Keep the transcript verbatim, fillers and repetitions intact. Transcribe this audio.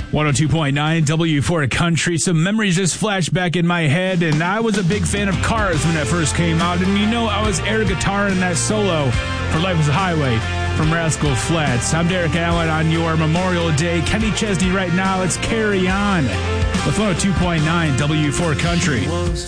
one oh two point nine W four Country. Some memories just flashed back in my head, and I was a big fan of Cars when that first came out. And you know, I was air guitaring that solo for Life is a Highway from Rascal Flatts. I'm Derek Allen on your Memorial Day. Kenny Chesney right now. Let's carry on with one oh two point nine W four Country.